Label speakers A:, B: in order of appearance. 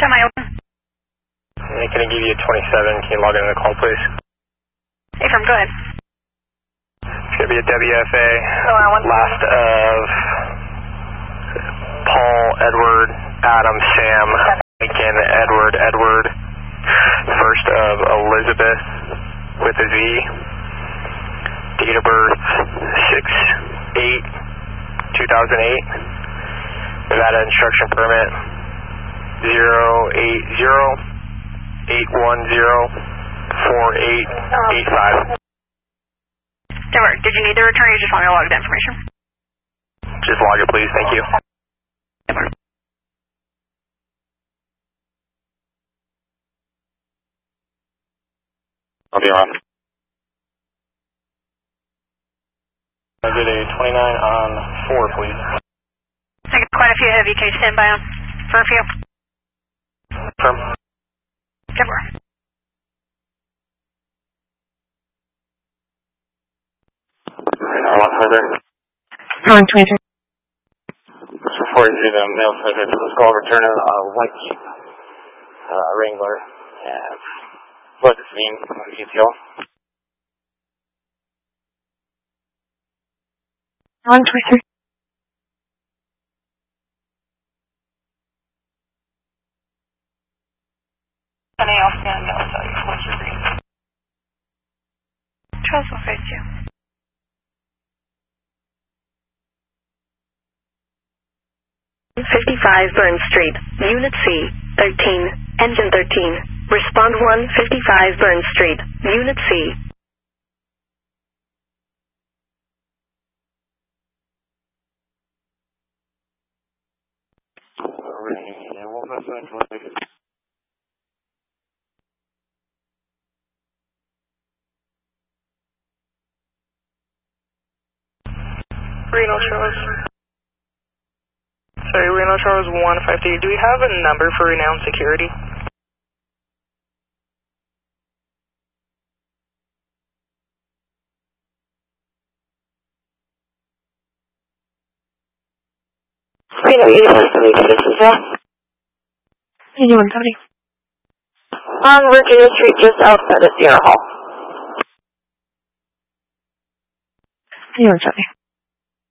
A: Semi-open.
B: Can I give you a 27? Can you log into the call, please?
A: Hey, firm, go ahead.
B: It's going to be a WFA. Last of Paul, Edward, Adam, Sam, Lincoln, Edward. First of Elizabeth with a Z. Date of birth 6/8/2008. Nevada instruction permit 080-810-4885.
A: Edward, did you need the return or you just want me to log the information?
B: Just log it, please. Thank you.
A: Edward.
B: I'll be on. I get a 29 on 4, please.
A: I got quite a few heavy case standby on for a few.
B: Firm.
A: Edward.
B: I want further.
C: Calling 23.
B: Before you do the mail subject, let's call return a white Jeep Wrangler and what does it mean on detail?
C: Calling 23.
A: Anything else going to tell you what's your green? Charles will face you.
D: Burn Street, Unit C, 13, Engine 13. Respond 155 Burn Street, Unit C.
E: Reno Charles. Sorry, Reno Charles 153. Do we have a number for renowned security?
D: Reno 8176 is that?
C: 8170.
D: On Virginia Street, just outside of Sierra Hall.
C: 8170.